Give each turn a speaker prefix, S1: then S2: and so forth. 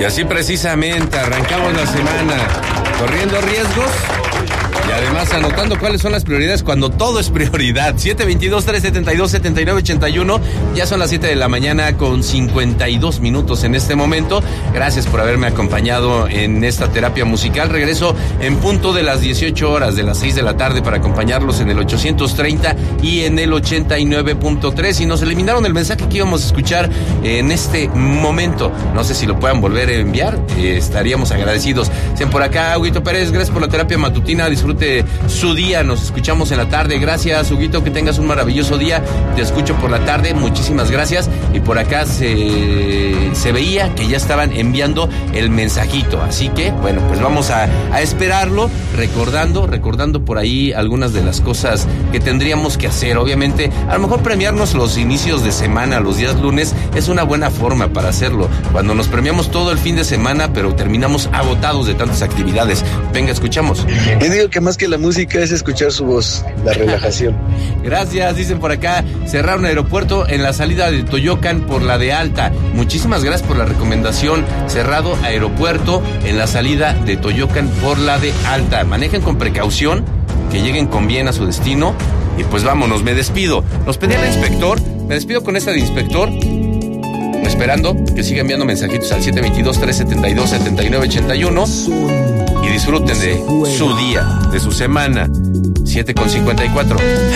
S1: así precisamente arrancamos la semana corriendo riesgos y además anotando cuáles son las prioridades cuando todo es prioridad. 722-372-7981. Ya son las 7 de la mañana con 52 minutos en este momento. Gracias por haberme acompañado en esta terapia musical. Regreso en punto de las 18 horas, de las 6 de la tarde, para acompañarlos en el 830 y en el 89.3. Y nos eliminaron el mensaje que íbamos a escuchar en este momento. No sé si lo puedan volver a enviar. Estaríamos agradecidos. Sean por acá, Huguito Pérez, gracias por la terapia matutina. Disfrute su día, nos escuchamos en la tarde. Gracias, Huguito, que tengas un maravilloso día. Te escucho por la tarde, muchísimas gracias. Y por acá se veía que ya estaban enviando el mensajito, así que bueno, pues vamos a esperarlo, recordando por ahí algunas de las cosas que tendríamos que hacer. Obviamente, a lo mejor premiarnos los inicios de semana, los días lunes, es una buena forma para hacerlo. Cuando nos premiamos todo el fin de semana, pero terminamos agotados de tantas actividades. Venga, escuchamos.
S2: Yo digo que más que la música es escuchar su voz, la relajación.
S1: Gracias, dicen por acá, cerraron aeropuerto en la salida de Toyocan por la de Alta. Muchísimas gracias por la recomendación. Cerrado aeropuerto en la salida de Toyocan por la de Alta. Manejen con precaución, que lleguen con bien a su destino. Y pues vámonos, me despido. Nos pedía el inspector, me despido con esta de inspector, esperando que siga enviando mensajitos al 722-372-7981. Y disfruten de su día, de su semana. 7:54.